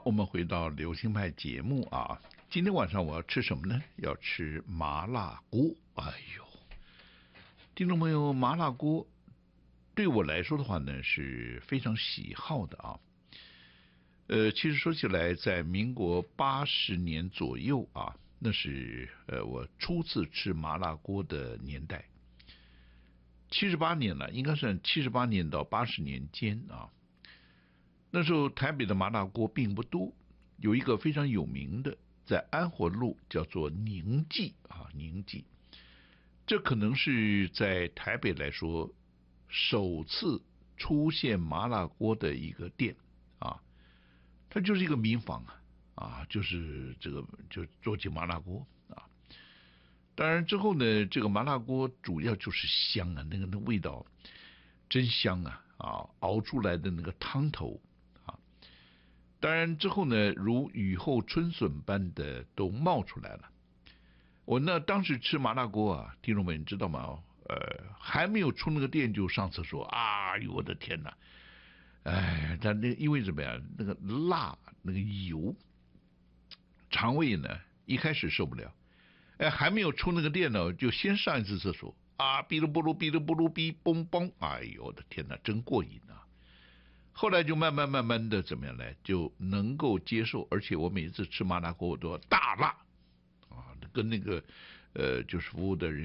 好，我们回到流行派节目啊。今天晚上我要吃什么呢？要吃麻辣锅。哎呦，听众朋友，麻辣锅对我来说的话呢是非常喜好的啊。其实说起来，在民国80年左右啊，那是我初次吃麻辣锅的年代。78年了，应该算78年到80年间啊。那时候台北的麻辣锅并不多，有一个非常有名的，在安活路叫做宁记啊，宁记，这可能是在台北来说首次出现麻辣锅的一个店啊，它就是一个民房啊，就是这个就做起麻辣锅啊。当然之后呢，这个麻辣锅主要就是香啊，那个味道真香啊，熬出来的那个汤头。当然之后呢，如雨后春笋般的都冒出来了。我那当时吃麻辣锅啊，听众们你知道吗？还没有出那个店就上厕所啊！呦我的天哪！哎，但那因为怎么样？那个辣，那个油，肠胃呢一开始受不了。还没有出那个店呢，就先上一次厕所啊！哔噜不噜，哔噜不噜，哔嘣嘣！哎呦我的天哪，真过瘾啊！后来就慢慢的怎么样呢？就能够接受，而且我每次吃麻辣锅我都要大辣啊，跟那个就是服务的人